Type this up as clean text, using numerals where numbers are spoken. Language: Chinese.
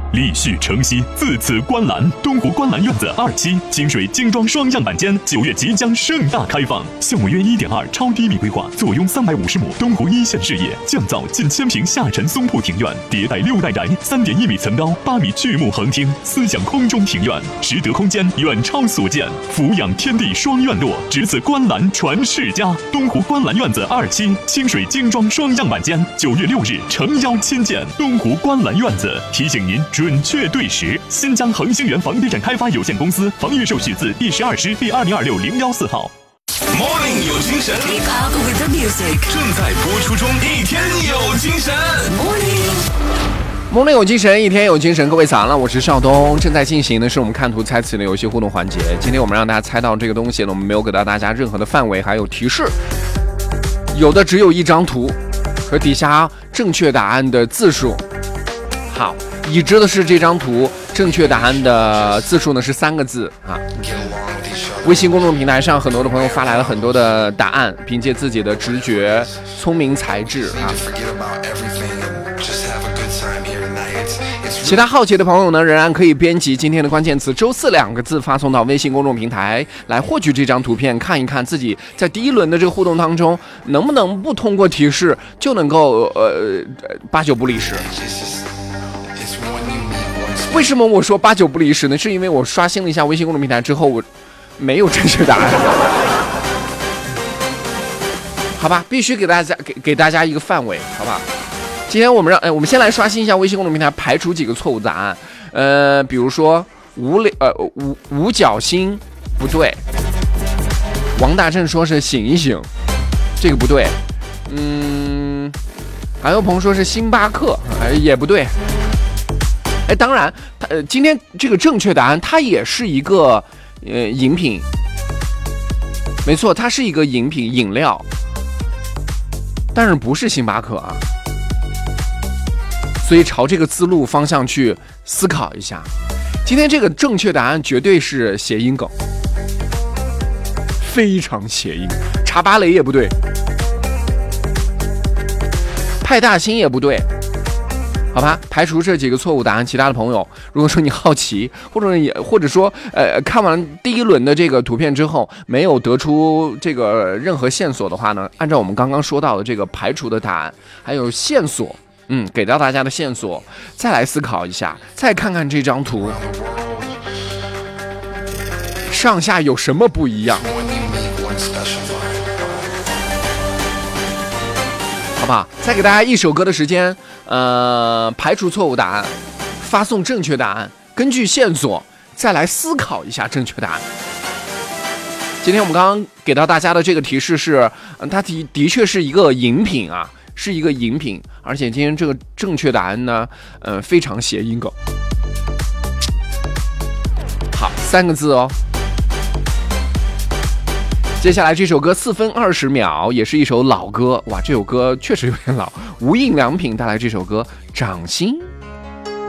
立续承袭，自此观澜。东湖观澜院子2期清水精装双样板间9月即将盛大开放，项目约1.2超低密规划，坐拥350亩东湖一线视野，降噪近1000平下沉松铺庭院，迭代6代宅，3.1米层高，8米巨木横厅，思想空中庭院，实得空间远超所见，俯仰天地双院落，值此观澜传世家。东湖观澜院子2期清水精装双样板间9月6日诚邀亲见。东湖观澜院子提醒您准确对时。新疆恒星源房地产开发有限公司房预售许字第12师第2026-014号。 Morning 有精神 ，Keep up with the music， 正在播出中，一天有精神。 Morning 有精神，一天有精神。各位早上了，我是邵东。正在进行的是我们看图猜词的游戏互动环节。今天我们让大家猜到这个东西呢，我们没有给到大家任何的范围还有提示，有的只有一张图和底下正确答案的字数。好，已知的是这张图正确答案的字数呢是3个字啊。微信公众平台上很多的朋友发来了很多的答案，凭借自己的直觉、聪明才智啊。其他好奇的朋友呢，仍然可以编辑今天的关键词"周四"2个字发送到微信公众平台，来获取这张图片，看一看自己在第一轮的这个互动当中，能不能不通过提示就能够8、9不离十。为什么我说8、9不离十呢？是因为我刷新了一下微信公众平台之后，我没有正确答案。好吧，必须给大家一个范围，好吧？今天我们我们先来刷新一下微信公众平台，排除几个错误答案。比如说五角星不对，王大正说是醒一醒，这个不对。还有朋友说是星巴克，也不对。当然，今天这个正确答案它也是一个饮品，没错，它是一个饮品饮料，但是不是星巴克啊。所以朝这个思路方向去思考一下，今天这个正确答案绝对是谐音梗，非常谐音。茶芭蕾也不对，派大星也不对，好吧，排除这几个错误答案。其他的朋友，如果说你好奇，或者说看完第一轮的这个图片之后没有得出这个任何线索的话呢，按照我们刚刚说到的这个排除的答案还有线索，给到大家的线索，再来思考一下，再看看这张图上下有什么不一样，好不好？再给大家一首歌的时间，排除错误答案，发送正确答案，根据线索再来思考一下正确答案。今天我们刚刚给到大家的这个提示是，它的确是一个饮品啊。是一个饮品，而且今天这个正确答案呢，非常谐音梗。好，3个字哦。接下来这首歌4分20秒，也是一首老歌，哇，这首歌确实有点老。无印良品带来这首歌《掌心》。